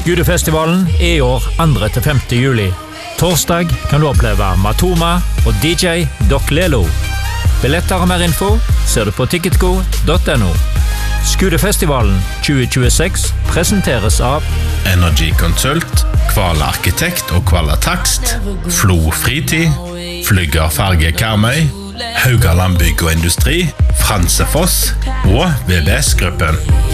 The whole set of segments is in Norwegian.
Skudefestivalen I år 2.–5. juli. Torsdag kan du oppleve Matoma og DJ Doc Lelo. Billetter og mer info ser du på ticketgo.no. Skudefestivalen 2026 presenteres av Energy Consult, Kvala Arkitekt og Kvala Takst, Flo Fritid, Flygger Farge Karmøy, Haugaland Bygg og Industri, Franse Foss og VVS-gruppen.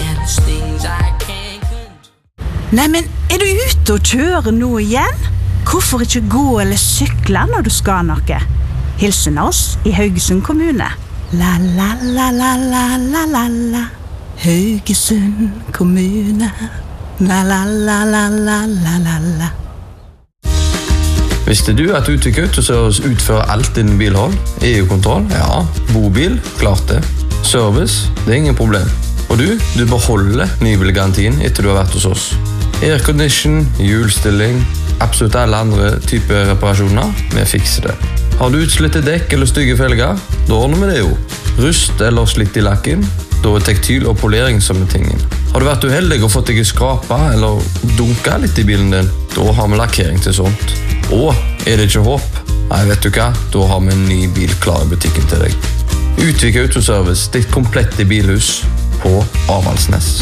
Nei, men du ute og kjører nå igjen? Hvorfor ikke gå eller sykle når du skal noe? Hilsen oss I Haugesund kommune. La la la la la la la la. Haugesund kommune. La la la la la la la la. Visste du at Utvik Autoservice utfører alt innen bilhold? EU-kontroll? Ja. Bobil? Klart det. Service? Det ingen problem. Og du beholder nybilgarantien etter du har vært hos oss. Aircondition, hjulstilling, absolutt alle andre typer reparasjoner, vi fikser det. Har du utslitte dekk eller stygge felger? Da ordner vi det jo. Rust eller slitt I lakken? Da tektil og polering som tingen. Har du vært uheldig og fått deg skrapa eller dunka litt I bilen din? Da har vi lakkering til sånt. Og det ikke håp? Nei, vet du hva? Da har vi en ny bil klar I butikken til deg. Utvik Autoservice, ditt komplette bilhus på Avaldsnes.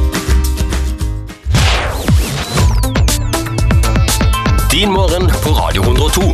Din morgen på Radio 102.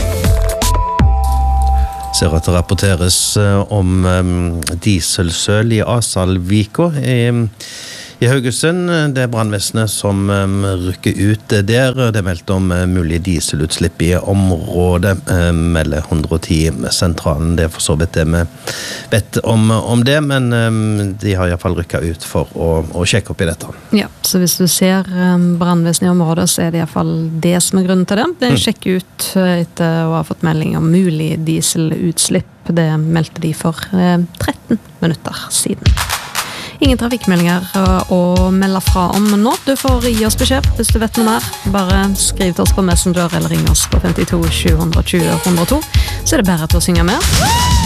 Ser at det rapporteres om dieselsøl I Asalvika I Haugesund. Det brandvesenet som rykker ut der. Det meldt om mulig dieselutslipp I området, melder 110-sentralen. Det for så vidt det vi vet om det, men de har I hvert fall rykket ut for å sjekke opp I dette. Ja, så hvis du ser brandvesenet I området, så det I hvert fall det som grunnen til det. Det sjekker ut etter å ha fått melding om mulig dieselutslipp. Det meldte de for 13 minutter siden. Ingen trafikkmeldinger å melde fra om nå. Du får gi oss beskjed hvis du vet noe mer. Bare skriv til oss på Messenger eller ring oss på 52 720 102. Så det bare til å synge med.